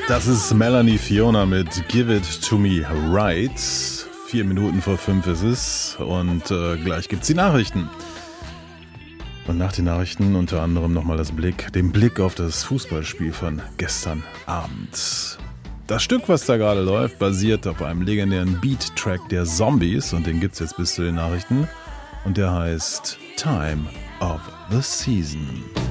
Das ist Melanie Fiona mit Give It To Me Right. 4 Minuten vor 5 ist es und gleich gibt's die Nachrichten. Und nach den Nachrichten unter anderem nochmal den Blick auf das Fußballspiel von gestern Abend. Das Stück, was da gerade läuft, basiert auf einem legendären Beat-Track der Zombies und den gibt's jetzt bis zu den Nachrichten. Und der heißt Time of the Season.